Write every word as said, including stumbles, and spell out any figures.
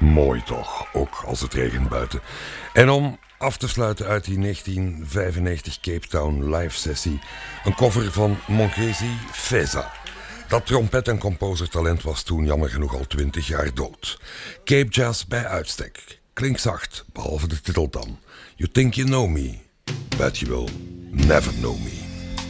Mooi toch, ook als het regent buiten. En om af te sluiten uit die negentien vijfennegentig Cape Town live sessie, een cover van Monchesi, Feza. Dat trompet- en composertalent was toen jammer genoeg al twintig jaar dood. Cape Jazz bij uitstek. Klinkt zacht, behalve de titel dan. You think you know me, but you will never know me.